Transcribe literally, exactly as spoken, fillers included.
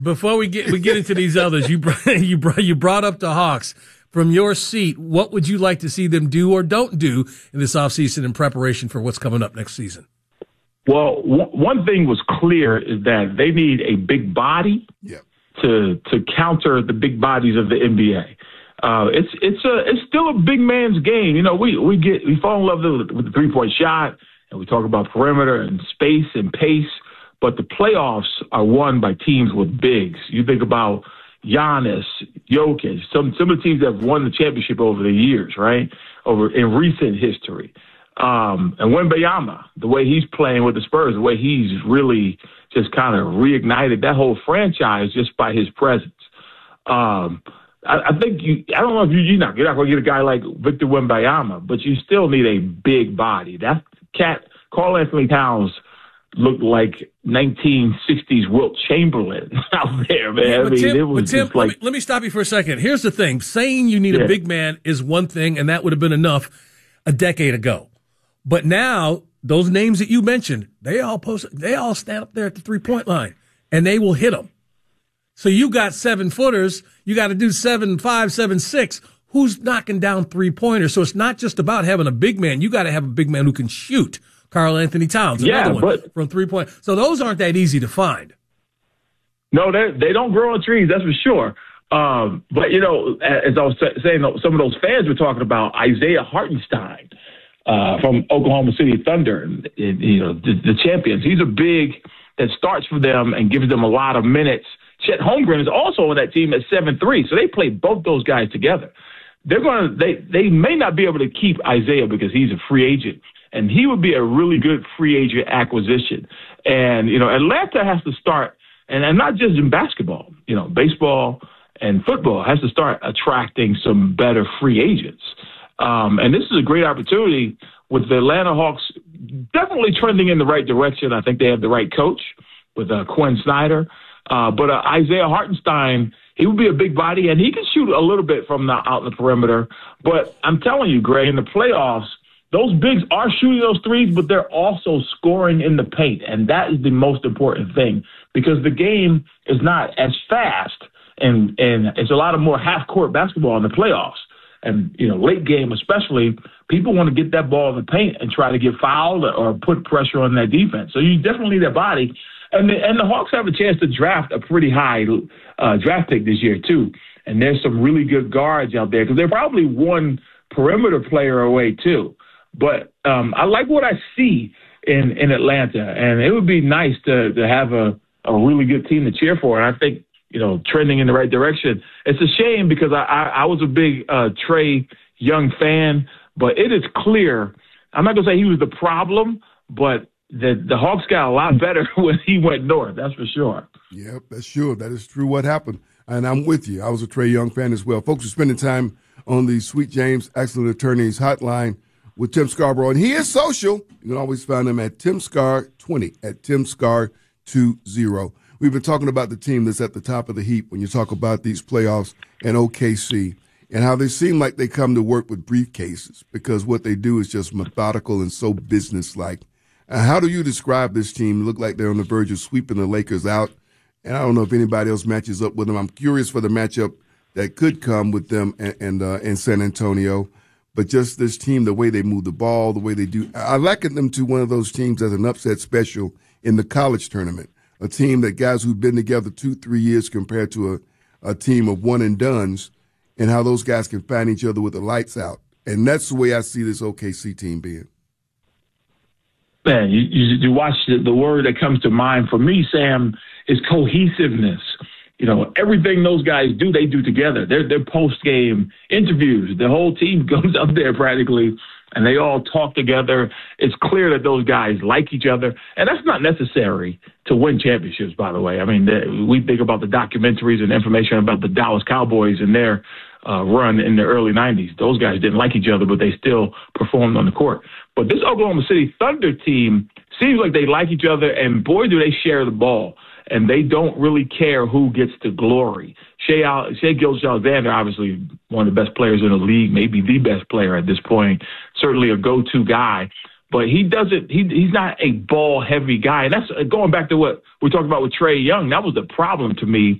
Before we get we get into these others, you brought, you brought you brought up the Hawks. From your seat, what would you like to see them do or don't do in this offseason in preparation for what's coming up next season? Well, w- one thing was clear is that they need a big body yeah. to to counter the big bodies of the N B A. Uh, it's it's a it's still a big man's game. You know, we we get we fall in love with, with the three point shot, and we talk about perimeter and space and pace. But the playoffs are won by teams with bigs. You think about Giannis, Jokic, some some of the teams that have won the championship over the years, right? Over in recent history. Um, and Wembanyama, the way he's playing with the Spurs, the way he's really just kind of reignited that whole franchise just by his presence. Um, I, I think you, I don't know if you, you're not, you're not going to get a guy like Victor Wembanyama, but you still need a big body. That cat, Karl Anthony Towns, looked like nineteen sixties Wilt Chamberlain out there, man. Yeah, I mean, Tim, it was Tim, just like. Let me, let me stop you for a second. Here's the thing. Saying you need Yeah. a big man is one thing, and that would have been enough a decade ago. But now, those names that you mentioned, they all post, they all stand up there at the three-point line, and they will hit them. So you got seven-footers. You got to do seven five, seven six. Who's knocking down three-pointers? So it's not just about having a big man. You got to have a big man who can shoot. Karl Anthony Towns, Yeah, another one but- from three-point. So those aren't that easy to find. No, they they don't grow on trees, that's for sure. Um, but, you know, as I was saying, some of those fans were talking about Isaiah Hartenstein uh, from Oklahoma City Thunder, and, and, you know, the, the champions. He's a big that starts for them and gives them a lot of minutes. Chet Holmgren is also on that team at seven three, so they play both those guys together. They're going to they they may not be able to keep Isaiah because he's a free agent, and he would be a really good free agent acquisition. And, you know, Atlanta has to start, and, and not just in basketball, you know, baseball and football has to start attracting some better free agents. Um, and this is a great opportunity with the Atlanta Hawks definitely trending in the right direction. I think they have the right coach with uh, Quinn Snyder. Uh, but uh, Isaiah Hartenstein, he would be a big body, and he can shoot a little bit from the, out in the perimeter. But I'm telling you, Greg, in the playoffs, those bigs are shooting those threes, but they're also scoring in the paint, and that is the most important thing because the game is not as fast, and, and it's a lot of more half-court basketball in the playoffs. And, you know, late game especially, people want to get that ball in the paint and try to get fouled or put pressure on that defense. So you definitely need that body. And the, and the Hawks have a chance to draft a pretty high uh, draft pick this year, too. And there's some really good guards out there because they're probably one perimeter player away, too. But um, I like what I see in, in Atlanta, and it would be nice to, to have a, a really good team to cheer for. And I think, you know, trending in the right direction. It's a shame because I, I, I was a big uh, Trae Young fan, but it is clear. I'm not going to say he was the problem, but the, the Hawks got a lot better when he went north. That's for sure. Yep, that's sure. That is true what happened. And I'm with you. I was a Trae Young fan as well. Folks are spending time on the Sweet James Excellent Attorneys hotline with Tim Scarborough. And he is social. You can always find him at Tim Scar twenty, at Tim Scar twenty. We've been talking about the team that's at the top of the heap when you talk about these playoffs and O K C and how they seem like they come to work with briefcases because what they do is just methodical and so businesslike. Uh, how do you describe this team? Look like they're on the verge of sweeping the Lakers out. And I don't know if anybody else matches up with them. I'm curious for the matchup that could come with them and, and uh, in San Antonio. But just this team, the way they move the ball, the way they do, I liken them to one of those teams as an upset special in the college tournament. A team that guys who've been together two, three years compared to a, a team of one and dones, and how those guys can find each other with the lights out. And that's the way I see this O K C team being. Man, you, you, you watch the, the word that comes to mind for me, Sam, is cohesiveness. You know, everything those guys do, they do together. Their their post-game interviews, the whole team goes up there practically, and they all talk together. It's clear that those guys like each other, and that's not necessary to win championships, by the way. I mean, the, we think about the documentaries and information about the Dallas Cowboys and their uh, run in the early nineties. Those guys didn't like each other, but they still performed on the court. But this Oklahoma City Thunder team seems like they like each other, and boy, do they share the ball. And they don't really care who gets the glory. Shea, Al- Shea Gilgeous-Alexander, obviously one of the best players in the league, maybe the best player at this point, certainly a go-to guy. but he doesn't. He he's not a ball heavy guy, and that's going back to what we talked about with Trae Young. That was the problem to me